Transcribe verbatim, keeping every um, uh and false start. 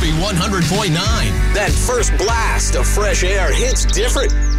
Murphy one hundred point nine. That first blast of fresh air hits different